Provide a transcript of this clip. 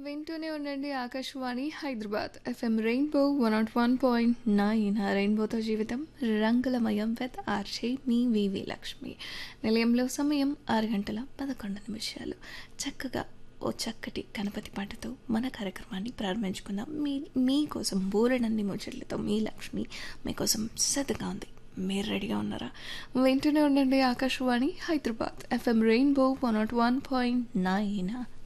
వింటూనే ఉండండి Akashvani Hyderabad FM rainbow 101.9 రెయిన్బోతో జీవితం రంగులమయం విత్ ఆర్జే మీ వివి లక్ష్మి. నిలయంలో సమయం 6 గంటల 11 నిమిషాలు. చక్కగా ఓ చక్కటి గణపతి పాటతో మన కార్యక్రమాన్ని ప్రారంభించుకుందాం. మీకోసం బోలెడన్ని ముచ్చట్లతో మీ లక్ష్మి మీకోసం సిద్ధంగా ఉంది. మీరు రెడీగా ఉన్నారా? వింటూనే ఉండండి ఆకాశవాణి హైదరాబాద్ ఎఫ్ఎం రెయిన్బో 101.9